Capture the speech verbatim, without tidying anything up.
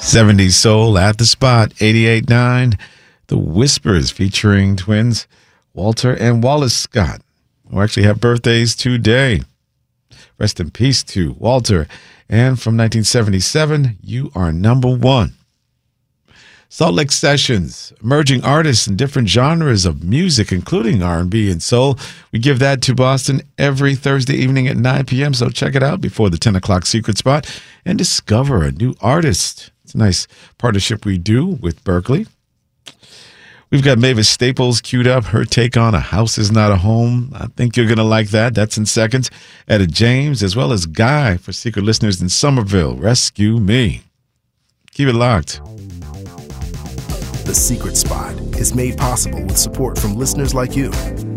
seventies Soul at the Spot, eighty-eight point nine. The Whispers featuring twins Walter and Wallace Scott, who actually have birthdays today. Rest in peace to Walter. And from nineteen seventy-seven, You Are Number One. Salt Lake Sessions, emerging artists in different genres of music, including R and B and soul. We give that to Boston every Thursday evening at nine p.m., so check it out before the ten o'clock Secret Spot and discover a new artist. It's a nice partnership we do with Berkeley. We've got Mavis Staples queued up. Her take on A House Is Not a Home. I think you're going to like that. That's in seconds. Etta James, as well as Guy for secret listeners in Somerville. Rescue Me. Keep it locked. The Secret Spot is made possible with support from listeners like you.